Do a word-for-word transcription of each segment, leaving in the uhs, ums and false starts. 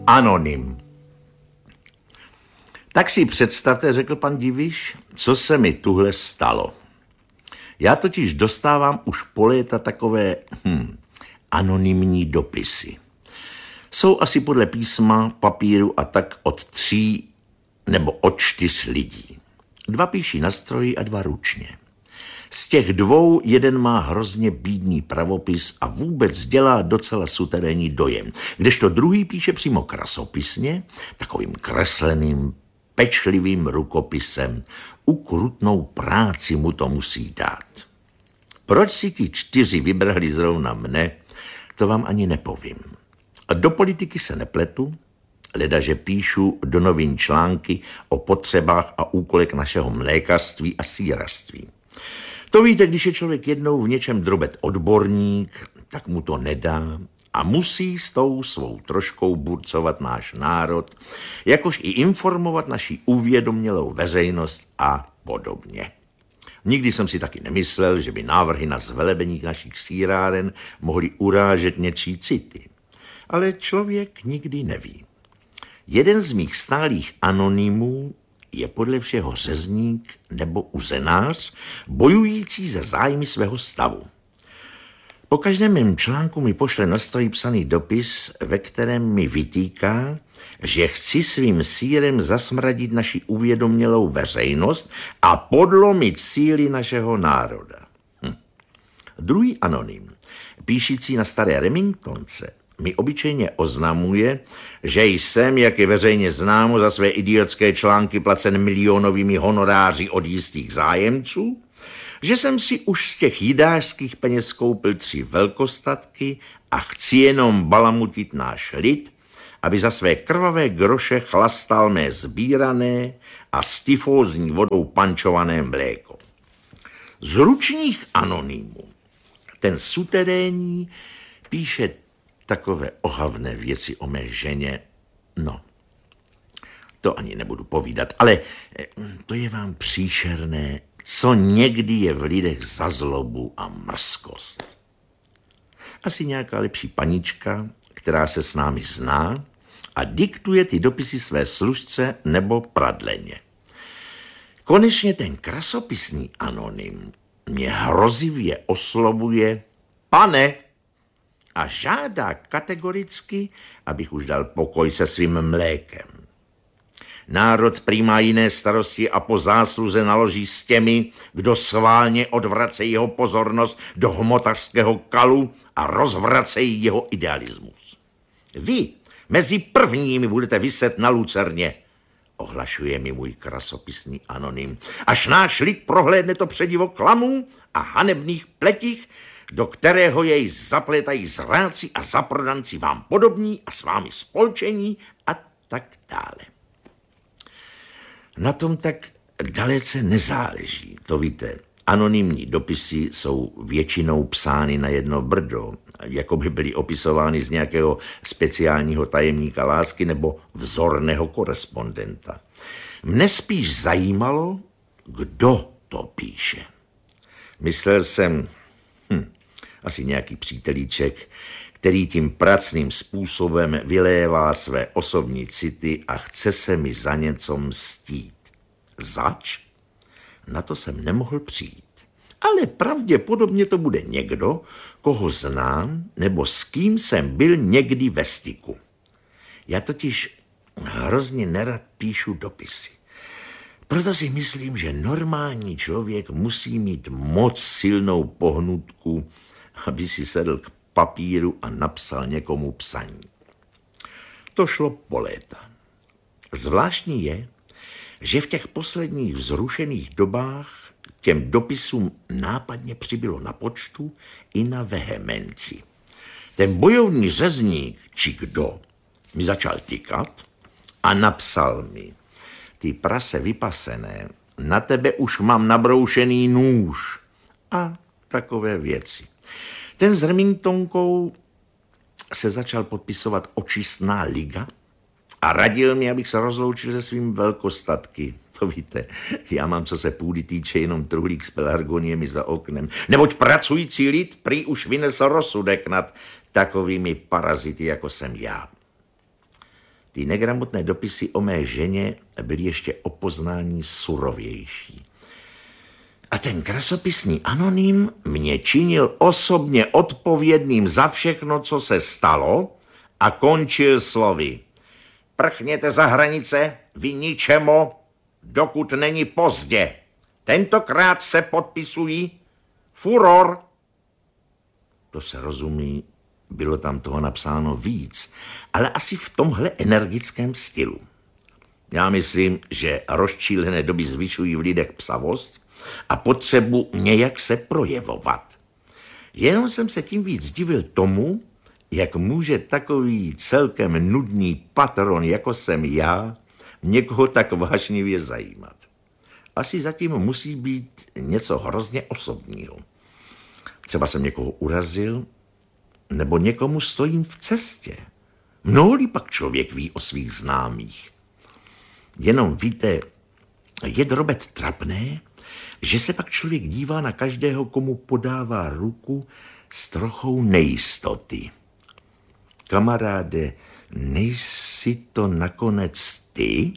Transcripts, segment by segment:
Anonym. Tak si představte, řekl pan Diviš, co se mi tuhle stalo. Já totiž dostávám už po léta takové hm, anonymní dopisy. Jsou asi podle písma, papíru a tak od tří nebo od čtyř lidí. Dva píší na stroji a dva ručně. Z těch dvou jeden má hrozně bídný pravopis a vůbec dělá docela suterénní dojem, kdežto druhý píše přímo krasopisně, takovým kresleným, pečlivým rukopisem. Ukrutnou práci mu to musí dát. Proč si ti čtyři vybrali zrovna mne, to vám ani nepovím. A do politiky se nepletu, ledaže píšu do novin články o potřebách a úkolech našeho mlékařství a sýrařství. To víte, když je člověk jednou v něčem drobet odborník, tak mu to nedá a musí s tou svou troškou burcovat náš národ, jakož i informovat naši uvědomělou veřejnost a podobně. Nikdy jsem si taky nemyslel, že by návrhy na zvelebení našich sýráren mohly urážet něčí city. Ale člověk nikdy neví. Jeden z mých stálých anonymů je podle všeho řezník nebo uzenář, bojující za zájmy svého stavu. Po každém mém článku mi pošle na stroj psaný dopis, ve kterém mi vytýká, že chci svým sýrem zasmradit naši uvědomělou veřejnost a podlomit síly našeho národa. Hm. Druhý anonym, píšící na staré Remingtonce, mi obyčejně oznamuje, že jsem, jak je veřejně známo, za své idiotské články placen milionovými honoráři od jistých zájemců, že jsem si už z těch jidářských peněz koupil tři velkostatky a chci jenom balamutit náš lid, aby za své krvavé groše chlastal mé sbírané a s tyfózní vodou pančované mléko. Z ručních anonymů ten suterénní píše takové ohavné věci o mé ženě. No, to ani nebudu povídat, ale to je vám příšerné, co někdy je v lidech za zlobu a mrzkost. Asi nějaká lepší panička, která se s námi zná a diktuje ty dopisy své služce nebo pradleně. Konečně ten krasopisný anonym mě hrozivě oslovuje: pane, a žádá kategoricky, abych už dal pokoj se svým mlékem. Národ prý má jiné starosti a po zásluze naloží s těmi, kdo sválně odvracejí jeho pozornost do hmotařského kalu a rozvracejí jeho idealismus. Vy mezi prvními budete viset na lucerně, ohlašuje mi můj krasopisný anonym, až náš lid prohlédne to předivo klamů a hanebných pletích, do kterého jej zapletají zráci a zaprodanci vám podobní a s vámi spolčení a tak dále. Na tom tak dalece nezáleží, to víte. Anonymní dopisy jsou většinou psány na jedno brdo, jako by byly opisovány z nějakého speciálního tajemníka lásky nebo vzorného korespondenta. Mne spíš zajímalo, kdo to píše. Myslel jsem, hm, asi nějaký přítelíček, který tím pracným způsobem vylévá své osobní city a chce se mi za něco mstít. Zač? Na to jsem nemohl přijít. Ale pravděpodobně to bude někdo, koho znám, nebo s kým jsem byl někdy ve styku. Já totiž hrozně nerad píšu dopisy. Proto si myslím, že normální člověk musí mít moc silnou pohnutku, aby si sedl k papíru a napsal někomu psaní. To šlo po léta. Zvláštní je, že v těch posledních vzrušených dobách těm dopisům nápadně přibylo na počtu i na vehemenci. Ten bojovný řezník, či kdo, mi začal tykat a napsal mi: ty prase vypasené, na tebe už mám nabroušený nůž a takové věci. Ten s Remingtonkou se začal podpisovat Očistná liga a radil mi, abych se rozloučil se svým velkostatky. To víte, já mám, co se půdy týče, jenom truhlík s pelargoniemi za oknem. Neboť pracující lid prý už vynesl rozsudek nad takovými parazity, jako jsem já. Ty negramotné dopisy o mé ženě byly ještě o poznání surovější. A ten krasopisný anonym mě činil osobně odpovědným za všechno, co se stalo, a končil slovy: prchněte za hranice, vy ničemo, dokud není pozdě. Tentokrát se podpisují Furor. To se rozumí, bylo tam toho napsáno víc, ale asi v tomhle energickém stylu. Já myslím, že rozčílené doby zvyšují v lidech psavost a potřebu nějak se projevovat. Jenom jsem se tím víc divil tomu, jak může takový celkem nudný patron, jako jsem já, někoho tak vážnivě zajímat. Asi zatím musí být něco hrozně osobního. Třeba jsem někoho urazil, nebo někomu stojím v cestě. Mnoho-li pak člověk ví o svých známých. Jenom víte, je drobet trapné, že se pak člověk dívá na každého, komu podává ruku, s trochou nejistoty. Kamaráde, nejsi to nakonec ty?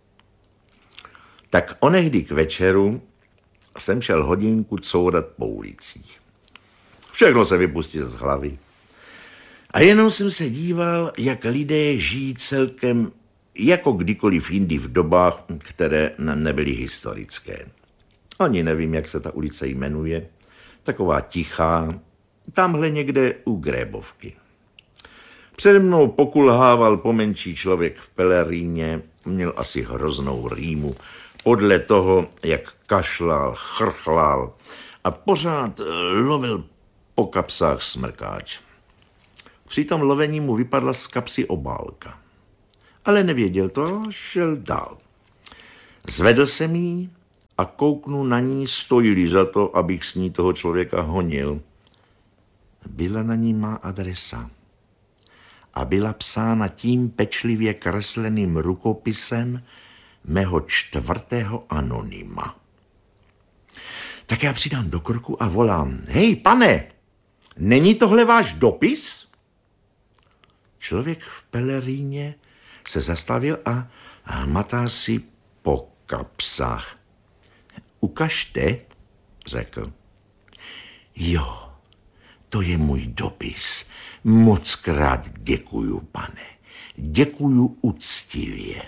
Tak onehdy k večeru jsem šel hodinku courat po ulicích. Všechno se vypustil z hlavy. A jenom jsem se díval, jak lidé žijí celkem jako kdykoliv jindy v dobách, které nebyly historické. Ani nevím, jak se ta ulice jmenuje. Taková tichá, tamhle někde u Grébovky. Přede mnou pokulhával pomenší člověk v peleríně, měl asi hroznou rýmu, podle toho, jak kašlal, chrchlal a pořád lovil po kapsách smrkáč. Při tom lovení mu vypadla z kapsy obálka. Ale nevěděl to, šel dál. Zvedl jsem jí a kouknu na ní, stojí za to, abych s ní toho člověka honil. Byla na ní má adresa a byla psána tím pečlivě kresleným rukopisem mého čtvrtého anonyma. Tak já přidám do kroku a volám: hej, pane, není tohle váš dopis? Člověk v peleríně se zastavil a matá si po kapsách. Ukažte, řekl. Jo, to je můj dopis. Mockrát děkuju, pane. Děkuju úctivě.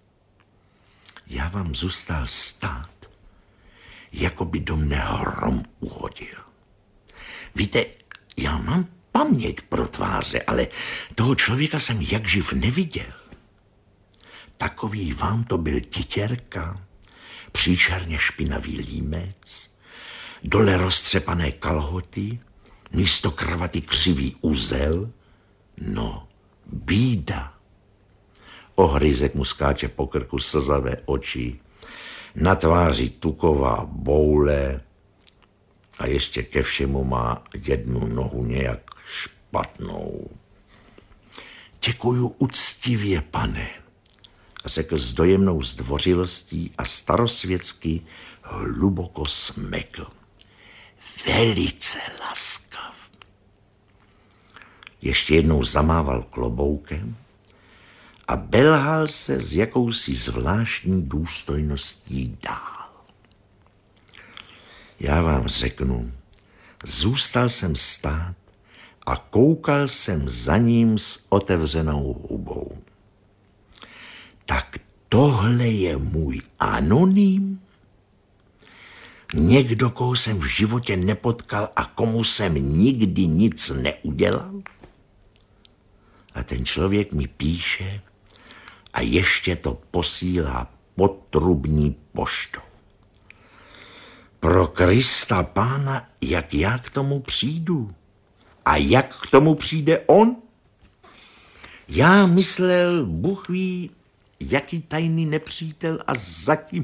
Já vám zůstal stát, jako by do mne hrom uhodil. Víte, já mám paměť pro tváře, ale toho člověka jsem jak živ neviděl. Takový vám to byl titěrka, příčerně špinavý límec, dole roztřepané kalhoty, místo kravaty křivý uzel, no, bída. Ohryzek mu skáče po krku slzavé oči, na tváři tuková boule a ještě ke všemu má jednu nohu nějak špatnou. Děkuju úctivě, pane, řekl s dojemnou zdvořilostí a starosvětsky hluboko smekl. Velice laskav. Ještě jednou zamával kloboukem a belhal se s jakousi zvláštní důstojností dál. Já vám řeknu, zůstal jsem stát a koukal jsem za ním s otevřenou hubou. Tak tohle je můj anonym? Někdo, koho jsem v životě nepotkal a komu jsem nikdy nic neudělal? A ten člověk mi píše a ještě to posílá potrubní poštou. Pro Krista Pána, jak já k tomu přijdu? A jak k tomu přijde on? Já myslel, Bůh ví, jaký tajný nepřítel, a zatím...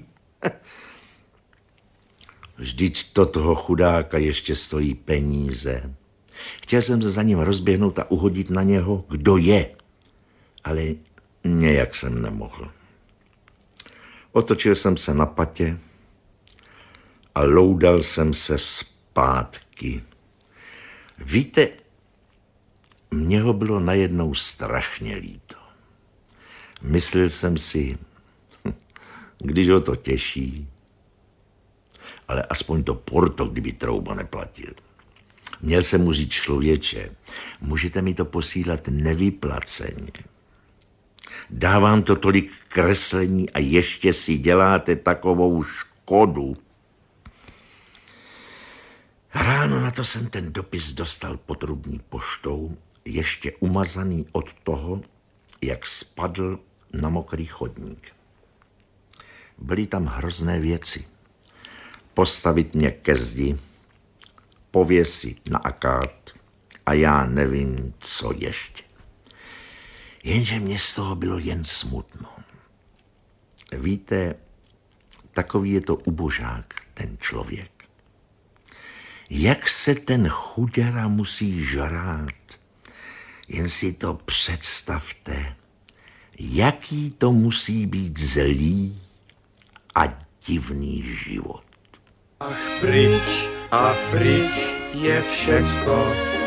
Vždyť to toho chudáka ještě stojí peníze. Chtěl jsem se za ním rozběhnout a uhodit na něho, kdo je, ale nějak jsem nemohl. Otočil jsem se na patě a loudal jsem se zpátky. Víte, mně ho bylo najednou strašně líto. Myslel jsem si, když ho to těší, ale aspoň to porto, kdyby Trouba neplatil. Měl jsem mu říct, člověče, můžete mi to posílat nevyplaceně. Dávám to tolik kreslení a ještě si děláte takovou škodu. Ráno na to jsem ten dopis dostal potrubní poštou, ještě umazaný od toho, jak spadl na mokrý chodník. Byly tam hrozné věci. Postavit mě ke zdi, pověsit na akát a já nevím, co ještě. Jenže mě z toho bylo jen smutno. Víte, takový je to ubožák, ten člověk. Jak se ten chuděra musí žrát, jen si to představte, jaký to musí být zlý a divný život. Ach pryč a pryč je všecko,